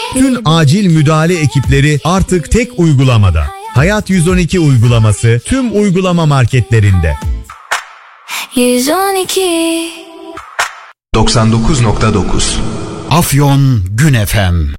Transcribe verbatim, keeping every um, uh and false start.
Tüm acil müdahale ekipleri artık tek uygulamada. Hayat yüz on iki uygulaması tüm uygulama marketlerinde. yüz on iki doksan dokuz nokta dokuz Afyon Gün F M.